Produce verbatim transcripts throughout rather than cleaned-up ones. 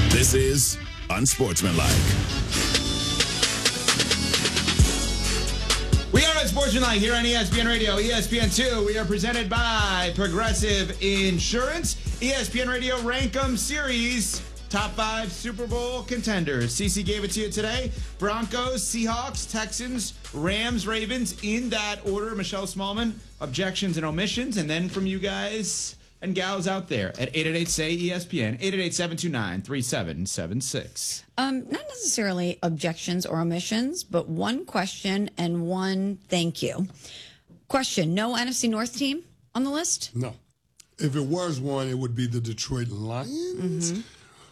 This is Unsportsmanlike. We are Unsportsmanlike here on E S P N Radio, E S P N two. We are presented by Progressive Insurance. E S P N Radio Rankem Series. Top five Super Bowl contenders. Cece gave it to you today. Broncos, Seahawks, Texans, Rams, Ravens, in that order. Michelle Smallman, objections and omissions. And then from you guys and gals out there at eight eight eight, S A Y, E S P N, eight eight eight, seven two nine, three seven seven six. Um, not necessarily objections or omissions, but one question and one thank you. Question, no N F C North team on the list? No. If it was one, it would be the Detroit Lions. Mm-hmm.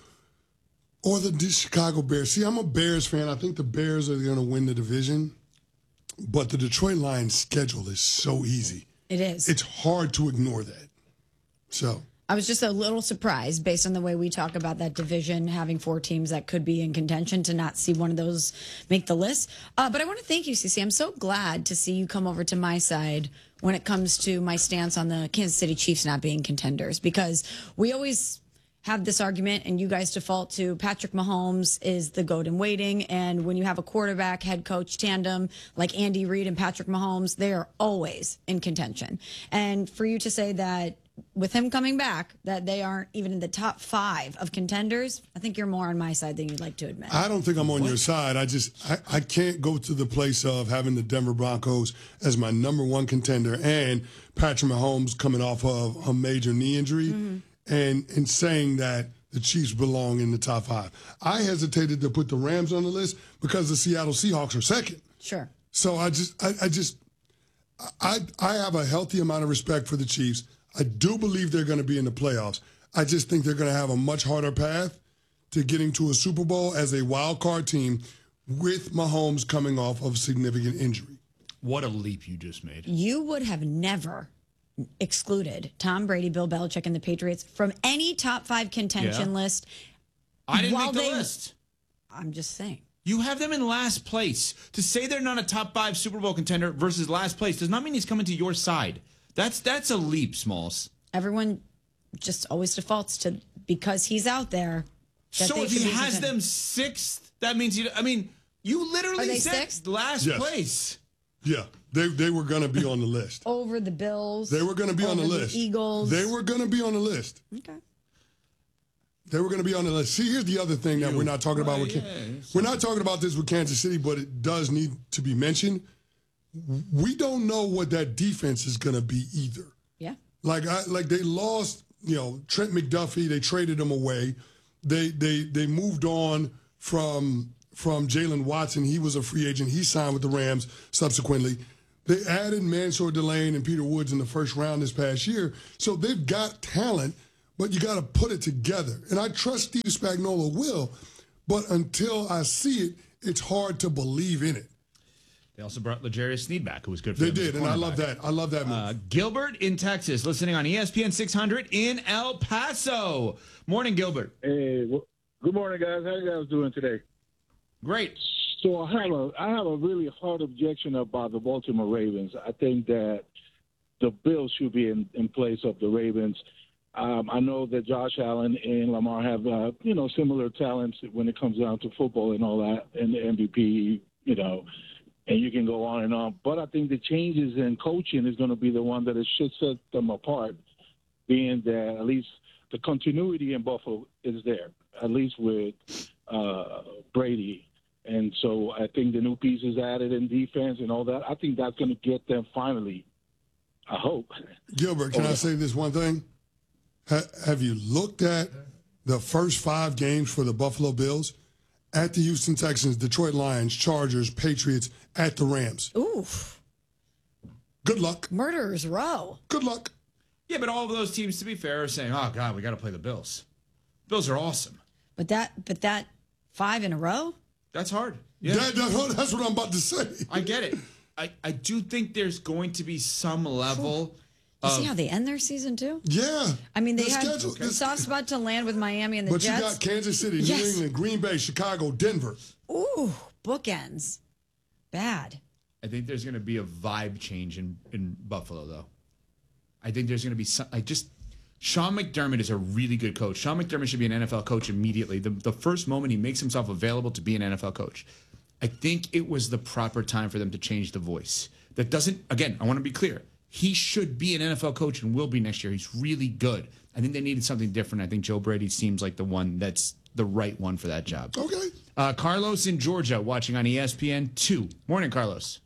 Or the Chicago Bears. See, I'm a Bears fan. I think the Bears are going to win the division. But the Detroit Lions schedule is so easy. It is. It's hard to ignore that. So I was just a little surprised based on the way we talk about that division, having four teams that could be in contention, to not see one of those make the list. Uh, but I want to thank you, Cece. I'm so glad to see you come over to my side when it comes to my stance on the Kansas City Chiefs not being contenders, because we always have this argument, and you guys default to Patrick Mahomes is the GOAT in waiting. And when you have a quarterback head coach tandem like Andy Reid and Patrick Mahomes, they are always in contention. And for you to say that with him coming back, that they aren't even in the top five of contenders, I think you're more on my side than you'd like to admit. I don't think I'm on What? your side. I just, I, I can't go to the place of having the Denver Broncos as my number one contender and Patrick Mahomes coming off of a major knee injury. Mm-hmm. And, and saying that the Chiefs belong in the top five. I hesitated to put the Rams on the list because the Seattle Seahawks are second. Sure. So I just, I, I just, I, I have a healthy amount of respect for the Chiefs. I do believe they're going to be in the playoffs. I just think they're going to have a much harder path to getting to a Super Bowl as a wild card team with Mahomes coming off of significant injury. What a leap you just made. You would have never excluded Tom Brady, Bill Belichick, and the Patriots from any top five contention Yeah. list. I didn't While make the they- list. I'm just saying. You have them in last place. To say they're not a top five Super Bowl contender versus last place does not mean he's coming to your side. That's that's a leap, Smalls. Everyone just always defaults to because he's out there. that So they if should he be has contenders. them sixth, that means you. I mean, you literally Are they said sixth? last Yes. place. Yeah, they they were going to be on the list. over the Bills, They were going to be on the over list. Eagles. They were going to be on the list. Okay. They were going to be on the list. See, here's the other thing that we're not talking about. With, yeah, Kan- we're not talking about this with Kansas City, but it does need to be mentioned. We don't know what that defense is going to be either. Yeah. Like, I, like they lost, you know, Trent McDuffie. They traded him away. They they they moved on from from Jalen Watson. He was a free agent. He signed with the Rams subsequently. They added Mansour Delane and Peter Woods in the first round this past year. So they've got talent, but you got to put it together. And I trust Steve Spagnuolo will, but until I see it, it's hard to believe in it. They also brought L'Jarius Sneed back, who was good for They them as a did, and I love cornerback. that. I love that move. Uh, Gilbert in Texas, listening on E S P N six hundred in El Paso. Morning, Gilbert. Hey, well, good morning, guys. How you guys doing today? Great. So I have a I have a really hard objection about the Baltimore Ravens. I think that the Bills should be in, in place of the Ravens. Um, I know that Josh Allen and Lamar have uh, you know similar talents when it comes down to football and all that, and the M V P, you know, and you can go on and on. But I think the changes in coaching is going to be the one that it should set them apart, being that at least the continuity in Buffalo is there, at least with uh, Brady. And so I think the new pieces added in defense and all that, I think that's going to get them finally, I hope. Gilbert, can Oh, I yeah. say this one thing? Ha- have you looked at the first five games for the Buffalo Bills? At the Houston Texans, Detroit Lions, Chargers, Patriots, at the Rams. Oof. Good luck. Murderers Row. Good luck. Yeah, but all of those teams, to be fair, are saying, oh, God, we got to play the Bills. Bills are awesome. But that, but that five in a row? That's hard. Yeah, That- that- that's what I'm about to say. I get it. I, I do think there's going to be some level You of... see how they end their season too? Yeah. I mean, they The had schedule- the the- soft spot to land with Miami and the But Jets. you got Kansas City, New Yes. England, Green Bay, Chicago, Denver. Ooh, bookends. Bad. I think there's going to be a vibe change in, in Buffalo, though. I think there's going to be some... I just... Sean McDermott is a really good coach. Sean McDermott should be an N F L coach immediately. The, the first moment he makes himself available to be an N F L coach. I think it was the proper time for them to change the voice. That doesn't, again, I want to be clear. He should be an N F L coach and will be next year. He's really good. I think they needed something different. I think Joe Brady seems like the one that's the right one for that job. Okay. Uh, Carlos in Georgia watching on E S P N two. Morning, Carlos.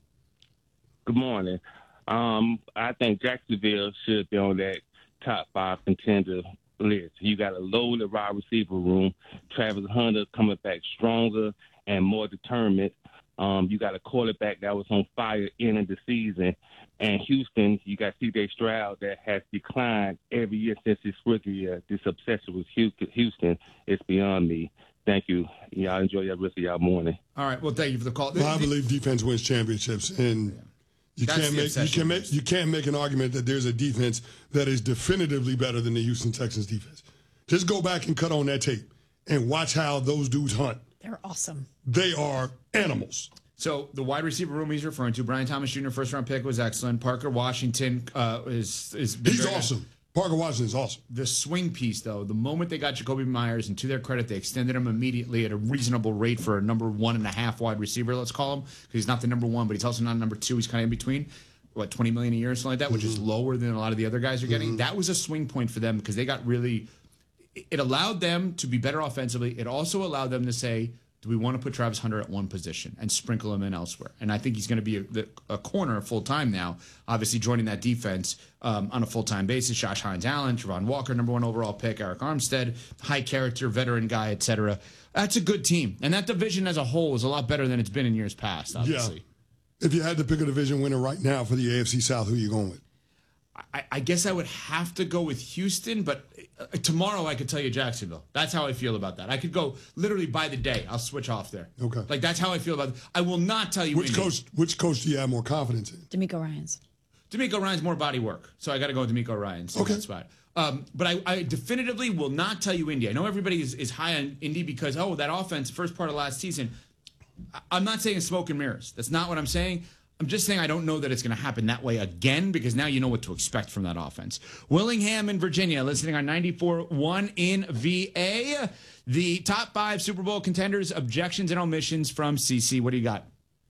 Good morning. Um, I think Jacksonville should be on that top five contender list. You got a loaded wide receiver room. Travis Hunter coming back stronger and more determined. Um, you got a quarterback that was on fire ending the season. And Houston, you got C J Stroud that has declined every year since his rookie year. This obsession with Houston is beyond me. Thank you. Y'all enjoy your rest of y'all morning. All right. Well, thank you for the call. Well, I believe defense wins championships, and you That's can't the make you obsession. can make you can't make an argument that there's a defense that is definitively better than the Houston Texans defense. Just go back and cut on that tape and watch how those dudes hunt. They're awesome. They are animals. So the wide receiver room he's referring to, Brian Thomas Junior, first round pick, was excellent. Parker Washington uh, is is been He's very- awesome. Parker Washington is awesome. The swing piece, though, the moment they got Jacoby Myers, and to their credit, they extended him immediately at a reasonable rate for a number one and a half wide receiver, let's call him, because he's not the number one, but he's also not number two. He's kind of in between. What, twenty million dollars a year or something like that, which Mm-hmm. is lower than a lot of the other guys are getting. Mm-hmm. That was a swing point for them because they got really – it allowed them to be better offensively. It also allowed them to say, do we want to put Travis Hunter at one position and sprinkle him in elsewhere? And I think he's going to be a, a corner full-time now, obviously joining that defense um, on a full-time basis. Josh Hines-Allen, Trevon Walker, number one overall pick, Eric Armstead, high character, veteran guy, et cetera. That's a good team. And that division as a whole is a lot better than it's been in years past, obviously. Yeah. If you had to pick a division winner right now for the A F C South, who are you going with? I, I guess I would have to go with Houston, but uh, tomorrow I could tell you Jacksonville. That's how I feel about that. I could go literally by the day. I'll switch off there. Okay. Like, that's how I feel about it. I will not tell you Which Indy. coach? Which coach do you have more confidence in? D'Amico Ryans. D'Amico Ryan's more body work, so I got to go with D'Amico Ryan's in Okay. that spot. Um, but I, I definitively will not tell you Indy. I know everybody is, is high on Indy because, oh, that offense, first part of last season. I, I'm not saying it's smoke and mirrors. That's not what I'm saying. I'm just saying I don't know that it's going to happen that way again because now you know what to expect from that offense. Willingham in Virginia, listening on ninety-four point one in V A. The top five Super Bowl contenders, objections and omissions from C C. What do you got?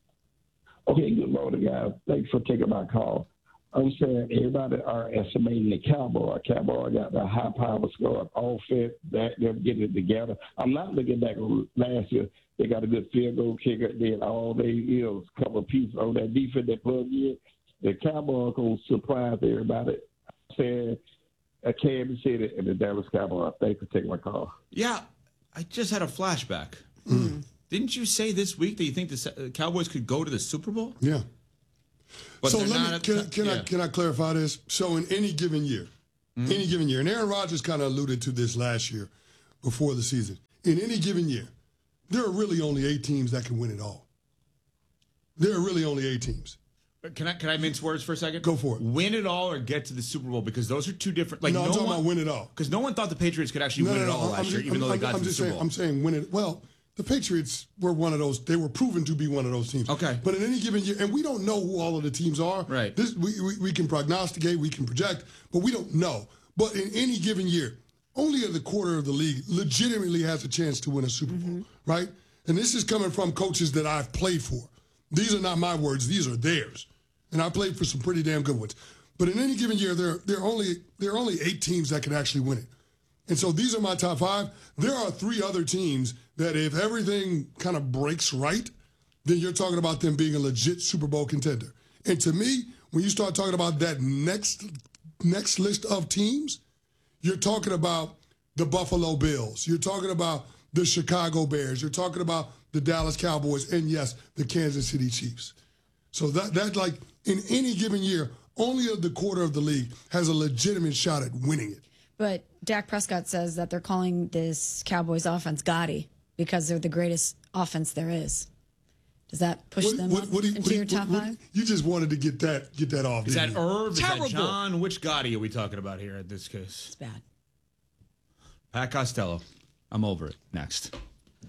Okay, good morning, guys. Thanks for taking my call. I'm saying everybody are estimating the Cowboy. Cowboy got the high power score offense, that they're getting it together. I'm not looking back on last year. They got a good field goal kicker. They had all they, you know, a couple of pieces on that defense they plugged in. The Cowboys going to surprise everybody. I'm saying uh, Kansas City and the Dallas Cowboys. Thanks for taking my call. Yeah, I just had a flashback. Mm. Didn't you say this week that you think the Cowboys could go to the Super Bowl? Yeah. But so they're let not me up can, to- can yeah. I can I clarify this? So in any given year, Mm-hmm. any given year, and Aaron Rodgers kind of alluded to this last year before the season. In any given year, there are really only eight teams that can win it all. There are really only eight teams. Can I can I mince words for a second? Go for it. Win it all or get to the Super Bowl because those are two different. Like no, no, I'm talking one, about win it all. Because no one thought the Patriots could actually No, win no, it no. all I'm last just, year, even I'm, though they I'm, got I'm to the just Super saying, Bowl. I'm saying win it. Well, the Patriots were one of those. They were proven to be one of those teams. Okay. But in any given year, and we don't know who all of the teams are. Right. This we, we, we can prognosticate, we can project, but we don't know. But in any given year, only the quarter of the league legitimately has a chance to win a Super Bowl, Mm-hmm. right? And this is coming from coaches that I've played for. These are not my words; these are theirs. And I played for some pretty damn good ones. But in any given year, there there are only there are only eight teams that can actually win it. And so these are my top five. There are three other teams that if everything kind of breaks right, then you're talking about them being a legit Super Bowl contender. And to me, when you start talking about that next next list of teams, you're talking about the Buffalo Bills. You're talking about the Chicago Bears. You're talking about the Dallas Cowboys. And yes, the Kansas City Chiefs. So that that like in any given year, only the quarter of the league has a legitimate shot at winning it. But Dak Prescott says that they're calling this Cowboys offense Gotti because they're the greatest offense there is. Does that push What- them what- up what do you- into what- your what- top what- five? You just wanted to get that get that off. Is that didn't you? Irv? Is Terrible. that John? Which Gotti are we talking about here in this case? It's bad. Pat Costello. I'm over it. Next.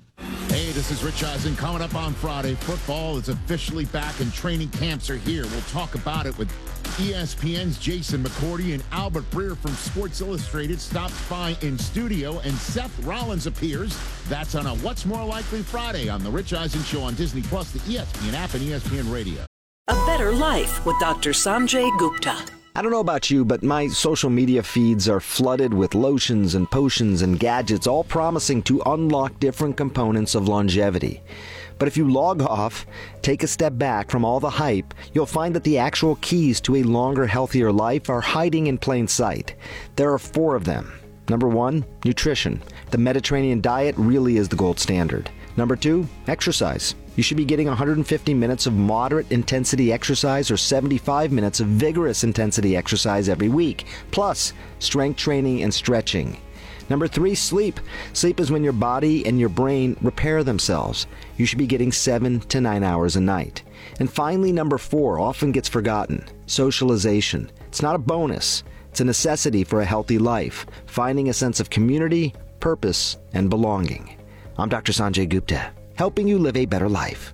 Hey, this is Rich Eisen. Coming up on Friday, football is officially back and training camps are here. We'll talk about it with E S P N's Jason McCourty, and Albert Breer from Sports Illustrated stops by in studio, and Seth Rollins appears. That's on a What's More Likely Friday on The Rich Eisen Show on Disney Plus, the E S P N app, and E S P N Radio. A Better Life with Doctor Sanjay Gupta. I don't know about you, but my social media feeds are flooded with lotions and potions and gadgets, all promising to unlock different components of longevity. But if you log off, take a step back from all the hype, you'll find that the actual keys to a longer, healthier life are hiding in plain sight. There are four of them. Number one, nutrition. The Mediterranean diet really is the gold standard. Number two, exercise. You should be getting one hundred fifty minutes of moderate intensity exercise or seventy-five minutes of vigorous intensity exercise every week, plus strength training and stretching. Number three, sleep. Sleep is when your body and your brain repair themselves. You should be getting seven to nine hours a night. And finally, number four, often gets forgotten, socialization. It's not a bonus. It's a necessity for a healthy life, finding a sense of community, purpose, and belonging. I'm Doctor Sanjay Gupta, helping you live a better life.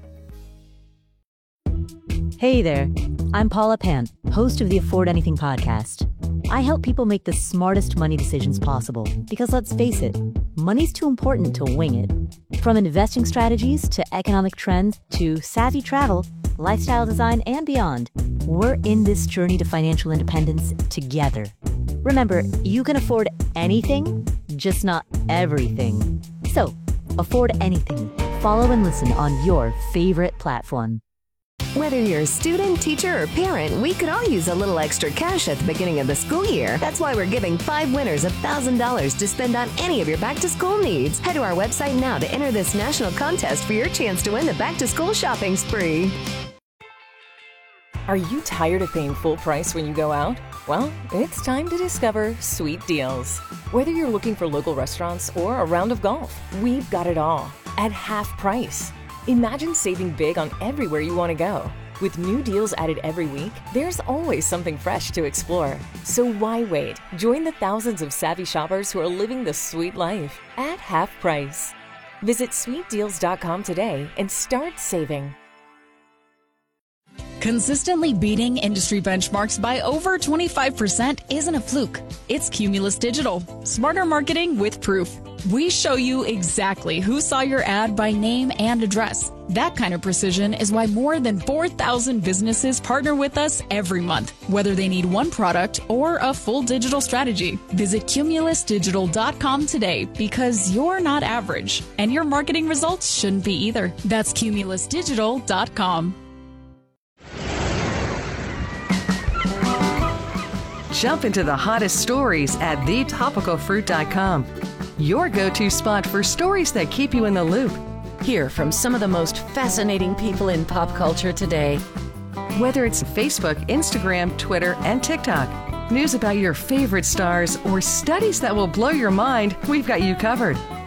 Hey there, I'm Paula Pant, host of the Afford Anything podcast. I help people make the smartest money decisions possible because, let's face it, money's too important to wing it. From investing strategies to economic trends to savvy travel, lifestyle design, and beyond, we're in this journey to financial independence together. Remember, you can afford anything, just not everything. So, afford anything. Follow and listen on your favorite platform. Whether you're a student, teacher, or parent, we could all use a little extra cash at the beginning of the school year. That's why we're giving five winners one thousand dollars to spend on any of your back-to-school needs. Head to our website now to enter this national contest for your chance to win the back-to-school shopping spree. Are you tired of paying full price when you go out? Well, it's time to discover Sweet Deals. Whether you're looking for local restaurants or a round of golf, we've got it all at half price. Imagine saving big on everywhere you want to go. With new deals added every week, there's always something fresh to explore. So why wait? Join the thousands of savvy shoppers who are living the sweet life at half price. Visit sweet deals dot com today and start saving. Consistently beating industry benchmarks by over twenty-five percent isn't a fluke. It's Cumulus Digital. Smarter marketing with proof. We show you exactly who saw your ad by name and address. That kind of precision is why more than four thousand businesses partner with us every month, whether they need one product or a full digital strategy. Visit cumulus digital dot com today because you're not average, and your marketing results shouldn't be either. That's cumulus digital dot com. Jump into the hottest stories at the topical fruit dot com. Your go-to spot for stories that keep you in the loop. Hear from some of the most fascinating people in pop culture today. Whether it's Facebook, Instagram, Twitter, and TikTok, news about your favorite stars, or studies that will blow your mind, we've got you covered.